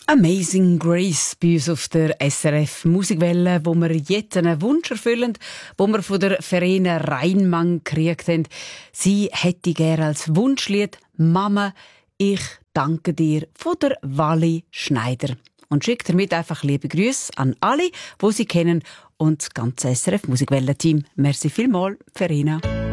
Amazing Grace bei uns auf der SRF Musikwelle, wo wir jetzt einen Wunsch erfüllen, wo wir von der Verena Reinmann gekriegt haben. Sie hätte gerne als Wunschlied «Mama, ich danke dir» von der Wally Schneider. Und schickt damit einfach liebe Grüße an alle, die sie kennen und das ganze SRF Musikwelle-Team. Merci vielmals, Verena.